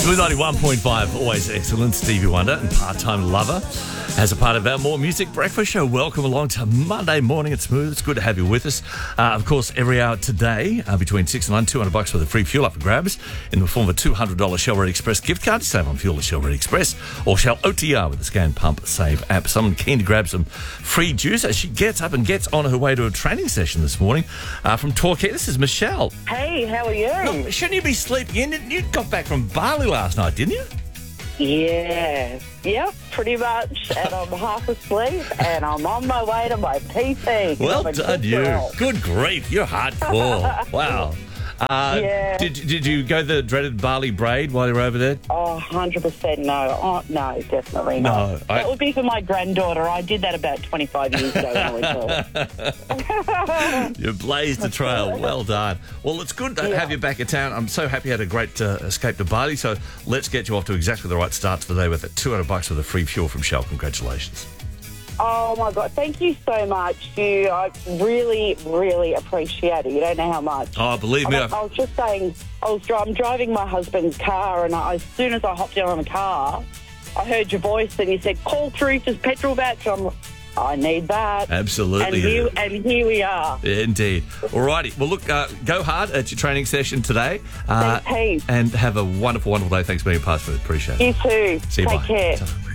Smooth 91.5, always excellent. Stevie Wonder and Part-Time Lover as a part of our More Music Breakfast Show. Welcome along to Monday morning at Smooth. It's good to have you with us. Of course, every hour today, between 6 and 9, $200 for the free fuel up for grabs in the form of a $200 Shell Red Express gift card. Save on fuel at Shell Red Express or Shell OTR with the Scan Pump Save app. Someone keen to grab some free juice as she gets up and gets on her way to a training session this morning from Torquay. This is Michelle. Hey, how are you? Look, shouldn't you be sleeping in? You got back from Bali last night, didn't you? Yeah. Yep, pretty much. And I'm half asleep and I'm on my way to my PT. Well I'm a done, good you. girl. Good grief, you're hardcore. Wow. Yeah. Did you go the dreaded Bali braid while you were over there? Oh, 100% no. Oh, no, definitely not. No, That would be for my granddaughter. I did that about 25 years ago when I was You blazed the trail. Well done. Well, it's good to have you back in town. I'm so happy you had a great escape to Bali. So let's get you off to exactly the right start to the day with that $200 for the free fuel from Shell. Congratulations. Oh, my God. Thank you so much. I really, really appreciate it. You don't know how much. Oh, believe me. I was just saying, I'm driving my husband's car, and as soon as I hopped down on the car, I heard your voice, and you said, call through for petrol voucher. I need that. Absolutely. And here we are. Indeed. All righty. Well, look, go hard at your training session today. Thanks, heaps. And have a wonderful, wonderful day. Thanks for being a part of it. Appreciate it. You too. See you. Take Bye. care. Ta-ra.